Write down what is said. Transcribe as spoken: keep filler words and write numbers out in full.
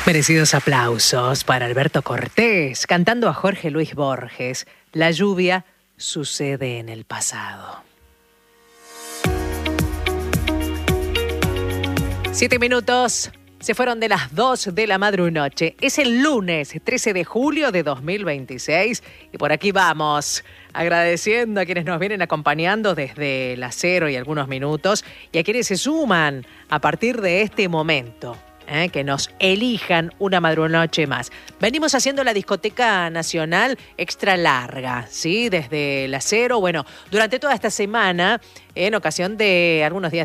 Merecidos aplausos para Alberto Cortés, cantando a Jorge Luis Borges. La lluvia sucede en el pasado. Siete minutos. Se fueron de las dos de la madrunoche. Es el lunes trece de julio de dos mil veintiséis y por aquí vamos, agradeciendo a quienes nos vienen acompañando desde las cero y algunos minutos y a quienes se suman a partir de este momento. ¿Eh? Que nos elijan una madrunoche más. Venimos haciendo la discoteca nacional extra larga, ¿sí? Desde la cero, bueno, durante toda esta semana, en ocasión de algunos días